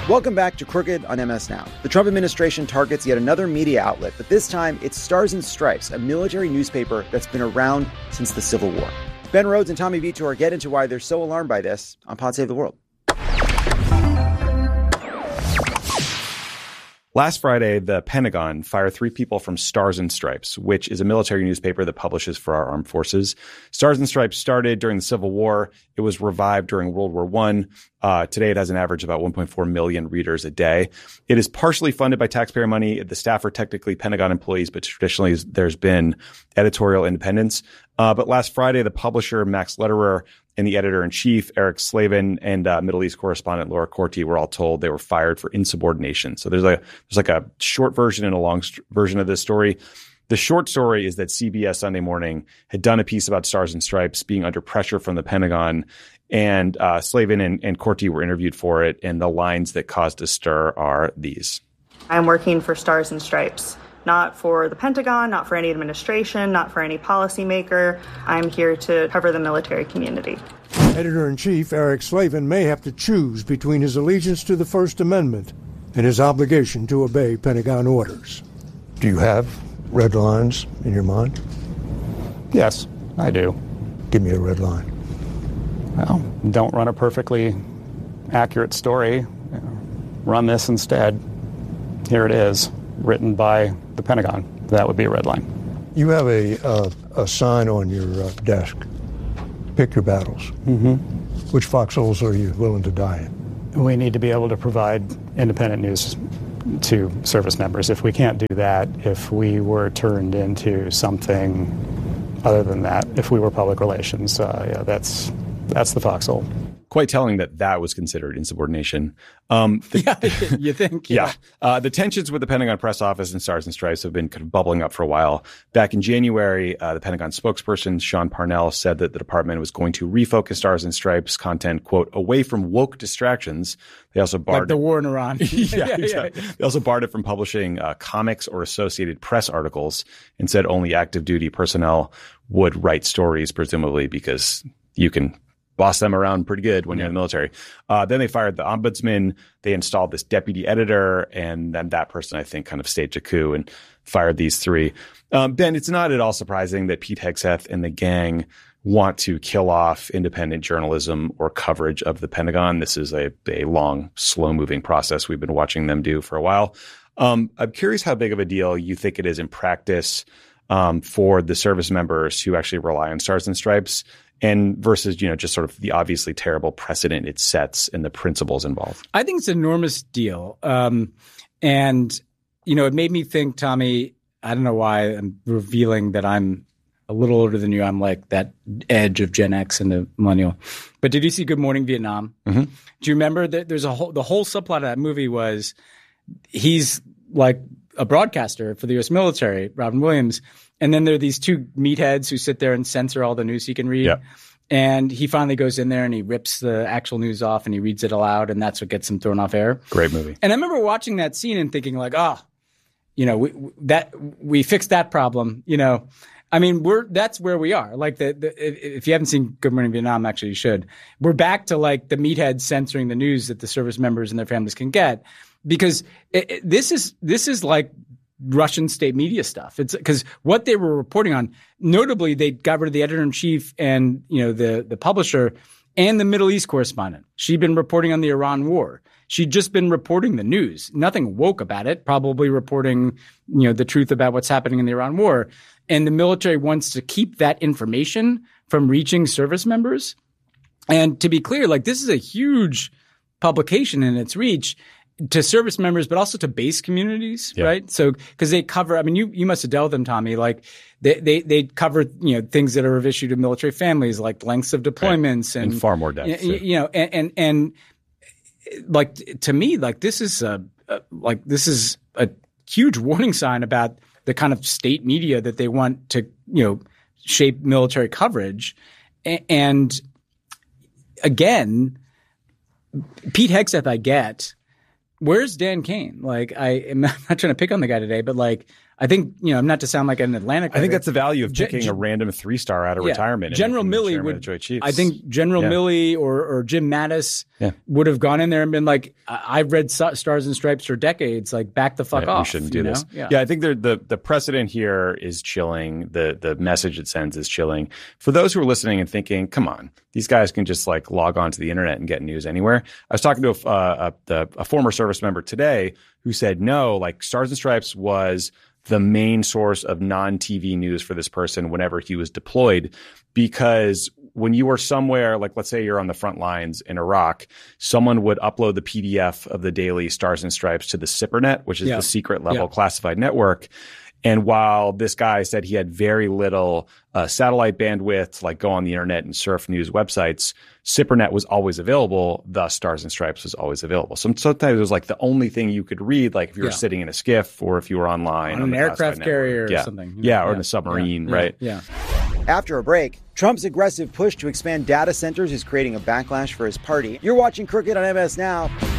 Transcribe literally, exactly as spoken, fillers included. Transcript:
Welcome back to Crooked on M S Now. The Trump administration targets yet another media outlet, but this time it's Stars and Stripes, a military newspaper that's been around since the Civil War. Ben Rhodes and Tommy Vitor get into why they're so alarmed by this on Pod Save the World. Last Friday, the Pentagon fired three people from Stars and Stripes, which is a military newspaper that publishes for our armed forces. Stars and Stripes started during the Civil War. It was revived during World War One. Uh, today, it has an average of about one point four million readers a day. It is partially funded by taxpayer money. The staff are technically Pentagon employees, but traditionally there's been editorial independence. Uh, but last Friday, the publisher, Max Lederer, and the editor-in-chief, Eric Slavin, and uh, Middle East correspondent Laura Corti were all told they were fired for insubordination. So there's a there's like a short version and a long st- version of this story. The short story is that C B S Sunday Morning had done a piece about Stars and Stripes being under pressure from the Pentagon, and uh, Slavin and, and Corti were interviewed for it, and the lines that caused a stir are these. I'm working for Stars and Stripes. Not for the Pentagon, not for any administration, not for any policymaker. I'm here to cover the military community. Editor-in-Chief Eric Slavin may have to choose between his allegiance to the First Amendment and his obligation to obey Pentagon orders. Do you have red lines in your mind? Yes, I do. Give me a red line. Well, don't run a perfectly accurate story. Run this instead. Here it is, written by the Pentagon. That would be a red line. You have a uh, a sign on your uh, desk. Pick your battles. Mm-hmm. Which foxholes are you willing to die in? We need to be able to provide independent news to service members. If we can't do that, if we were turned into something other than that, if we were public relations, uh, yeah, that's that's the foxhole. Quite telling that that was considered insubordination. Um, the, yeah, you think? Yeah. yeah. Uh, the tensions with the Pentagon press office and Stars and Stripes have been kind of bubbling up for a while. Back in January, uh, the Pentagon spokesperson, Sean Parnell, said that the department was going to refocus Stars and Stripes content, quote, away from woke distractions. They also barred like the war in Iran. yeah, yeah, exactly. yeah. They also barred it from publishing uh, comics or Associated Press articles and said only active duty personnel would write stories, presumably because you can boss them around pretty good when you're in the military. Uh, then they fired the ombudsman. They installed this deputy editor, and then that person, I think, kind of staged a coup and fired these three. Um, Ben, it's not at all surprising that Pete Hegseth and the gang want to kill off independent journalism or coverage of the Pentagon. This is a, a long, slow-moving process we've been watching them do for a while. Um, I'm curious how big of a deal you think it is in practice um, for the service members who actually rely on Stars and Stripes, and versus, you know, just sort of the obviously terrible precedent it sets and the principles involved. I think it's an enormous deal. Um, and, you know, it made me think, Tommy, I don't know why I'm revealing that I'm a little older than you. I'm like that edge of Gen X and the millennial. But did you see Good Morning Vietnam? Mm-hmm. Do you remember that there's a whole, the whole subplot of that movie was he's like a broadcaster for the U S military, Robin Williams. And then there are these two meatheads who sit there and censor all the news he can read. Yeah. And he finally goes in there and he rips the actual news off and he reads it aloud, and that's what gets him thrown off air. Great movie. And I remember watching that scene and thinking like, oh, you know, we, that we fixed that problem. You know, I mean, we're that's where we are. Like the, the if you haven't seen Good Morning Vietnam, actually you should. We're back to like the meatheads censoring the news that the service members and their families can get, because it, it, this is this is like Russian state media stuff. It's because what they were reporting on, notably, they got rid of the editor-in-chief and, you know, the, the publisher and the Middle East correspondent. She'd been reporting on the Iran war. She'd just been reporting the news. Nothing woke about it, probably reporting, you know, the truth about what's happening in the Iran war. And the military wants to keep that information from reaching service members. And to be clear, like, this is a huge publication in its reach to service members, but also to base communities, yeah. right? So, because they cover, I mean, you you must have dealt with them, Tommy. Like, they they they cover, you know, things that are of issue to military families, like lengths of deployments, right. and in far more depth. You, you know, and, and and like to me, like this is a, a like this is a huge warning sign about the kind of state media that they want to, you know, shape military coverage, a- and again, Pete Hegseth, I get. Where's Dan Kane? Like, I am not trying to pick on the guy today, but like, I think, you know, not to sound like an Atlantic. I think that's the value of Ge- picking Ge- a random three star out of yeah. retirement. General and Milley would. would. I think General yeah. Milley or, or Jim Mattis yeah. would have gone in there and been like, I- "I've read S- Stars and Stripes for decades. Like, back the fuck yeah, off. We shouldn't do you know? this." Yeah. yeah, I think the the the precedent here is chilling. The the message it sends is chilling. For those who are listening and thinking, "Come on, these guys can just like log on to the internet and get news anywhere." I was talking to a, uh, a, a former service member today who said, "No, like Stars and Stripes was the main source of non-T V news for this person whenever he was deployed, because when you were somewhere, like let's say you're on the front lines in Iraq, someone would upload the P D F of the daily Stars and Stripes to the SIPRNet, which is yeah. the secret level yeah. classified network. And while this guy said he had very little uh, satellite bandwidth to like go on the internet and surf news websites, SIPRNet was always available. Thus, Stars and Stripes was always available. So sometimes it was like the only thing you could read, like if you were yeah. sitting in a skiff or if you were online on, on an the aircraft carrier yeah. or something. You know? Yeah, or yeah. in a submarine, yeah. right? Yeah. After a break, Trump's aggressive push to expand data centers is creating a backlash for his party. You're watching Crooked on M S Now.